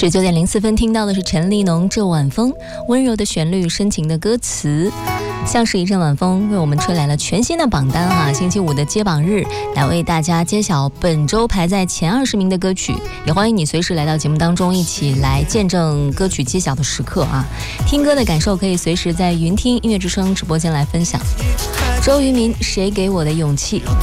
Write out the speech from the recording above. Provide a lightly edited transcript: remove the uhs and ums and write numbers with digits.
19:04听到的是陈立农《这晚风》，温柔的旋律，深情的歌词，像是一阵晚风为我们吹来了全新的榜单哈。星期五的揭榜日，来为大家揭晓本周排在前20名的歌曲，也欢迎你随时来到节目当中，一起来见证歌曲揭晓的时刻啊！听歌的感受可以随时在云听音乐之声直播间来分享。周渝民《谁给我的勇气》，